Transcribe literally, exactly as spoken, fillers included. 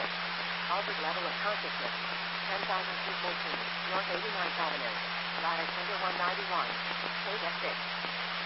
Altered level of consciousness. ten thousand two fourteen. North eighty-ninth Avenue. Ladder Tinder one ninety-one. State F six.